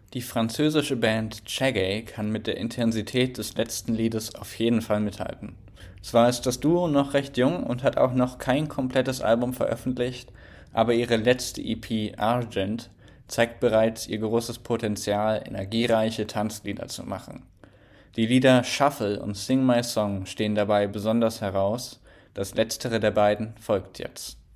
Die französische Band Shaggy kann mit der Intensität des letzten Liedes auf jeden Fall mithalten. Zwar ist das Duo noch recht jung und hat auch noch kein komplettes Album veröffentlicht, aber ihre letzte EP Argent zeigt bereits ihr großes Potenzial, energiereiche Tanzlieder zu machen. Die Lieder Shuffle und Sing My Song stehen dabei besonders heraus, das letztere der beiden folgt jetzt.